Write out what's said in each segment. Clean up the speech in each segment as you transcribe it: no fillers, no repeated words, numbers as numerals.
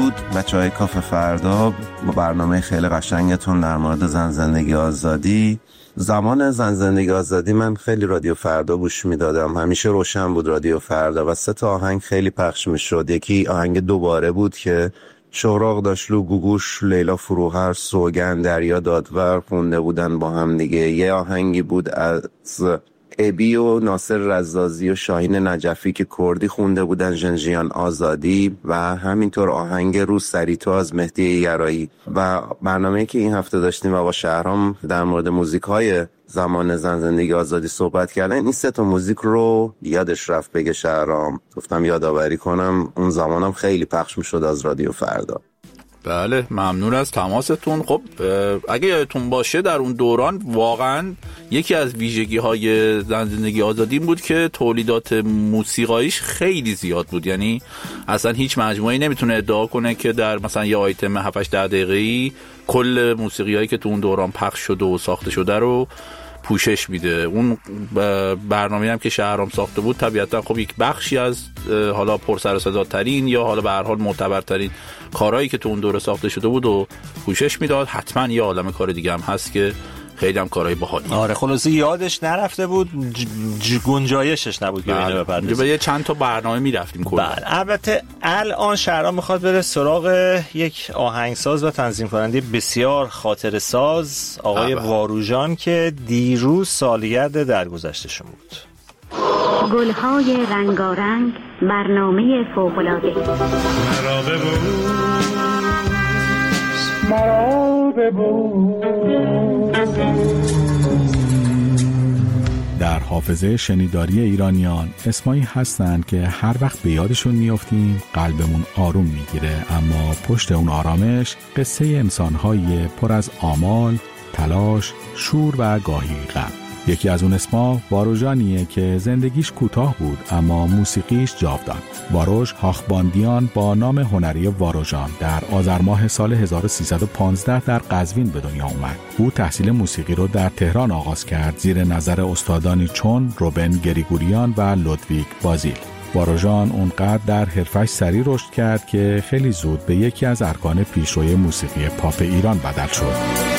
درود بچه‌های کافه فردا، با برنامه خیلی قشنگتون در مورد زن زندگی آزادی. زمان زن زندگی آزادی من خیلی رادیو فردا گوش میدادم، همیشه روشن بود رادیو فردا و 3 آهنگ خیلی پخش میشد. یکی آهنگ دوباره بود که شوراق داشلو، گوگوش، لیلا فروهر، سوگند، دریا دادور خونده بودن با هم دیگه. یه آهنگی بود از ابی و ناصر رزازی و شاهین نجفی که کردی خونده بودن، ژنژیان آزادی، و همینطور آهنگ رو سری تو از مهدی یرایی. و برنامه‌ای که این هفته داشتیم و با شهرام در مورد موزیک‌های زمان زن زندگی آزادی صحبت کردن، این 3 موزیک رو یادش رفت بگه شهرام، گفتم یادآوری کنم. اون زمانم خیلی پخش می‌شد از رادیو فردا. بله، ممنون از تماستون. خب اگه یادتون باشه در اون دوران واقعا یکی از ویژگی‌های زن زندگی آزادی بود که تولیدات موسیقاییش خیلی زیاد بود. یعنی اصلا هیچ مجموعه‌ای نمیتونه ادعا کنه که در مثلا یه آیتم 7-8 دقیقه‌ای کل موسیقیایی که تو اون دوران پخش شده و ساخته شده رو پوشش میده. اون برنامه‌ای هم که شهرام ساخته بود طبیعتا خب یک بخشی از حالا پر سر و صدا ترین یا حالا به هر حال معتبرترین کارهایی که تو اون دوره ساخته شده بود و پوشش میداد. حتما یه عالمه کار دیگه هم هست که خیلی هم کارهای باحالی. آره خلاصه یادش نرفته بود، گنجایشش نبود که اینو بپردازیم. به یه چند تا برنامه میرفتیم کلا. بله. البته الان شهرام میخواد بره سراغ یک آهنگساز و تنظیم کننده بسیار خاطره ساز، آقای واروژان که دیروز سالگرد درگذشتشون بود. گلهای رنگارنگ، برنامه فوق‌العاده. مرا ببوس. در حافظه شنیداری ایرانیان اسمایی هستند که هر وقت به یادشون میافتیم قلبمون آروم میگیره، اما پشت اون آرامش قصه انسان‌های پر از آمال، تلاش، شور و گاهی غم. یکی از اون اسما واروژانیه که زندگیش کوتاه بود اما موسیقیش جاودان. واروژ هاخباندیان با نام هنری واروژان در آذر ماه سال 1315 در قزوین به دنیا اومد. او تحصیل موسیقی رو در تهران آغاز کرد زیر نظر استادانی چون روبن گریگوریان و لودویگ بازیل. واروژان اونقدر در حرفش سریع رشد کرد که خیلی زود به یکی از ارکان پیشروی موسیقی پاپ ایران بدل شد.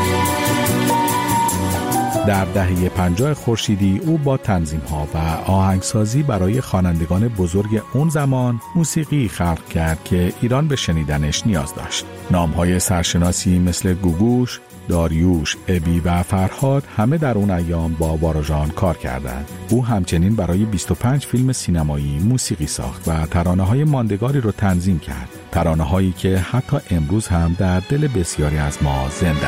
در دهه 50 خورشیدی او با تنظیم‌ها و آهنگسازی برای خوانندگان بزرگ اون زمان موسیقی خلق کرد که ایران به شنیدنش نیاز داشت. نام‌های سرشناسی مثل گوگوش، داریوش، ابی و فرهاد همه در اون ایام با واروژان کار کردند. او همچنین برای 25 فیلم سینمایی موسیقی ساخت و ترانه‌های ماندگاری رو تنظیم کرد. ترانه‌هایی که حتی امروز هم در دل بسیاری از ما زنده